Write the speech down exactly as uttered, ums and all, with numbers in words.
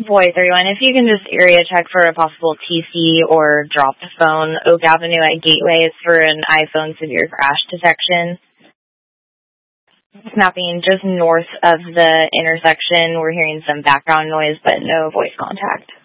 Voice, everyone. If you can just area check for a possible T C or dropped phone. Oak Avenue at Gateway is for an iPhone severe crash detection. Snapping just north of the intersection. We're hearing some background noise, but no voice contact.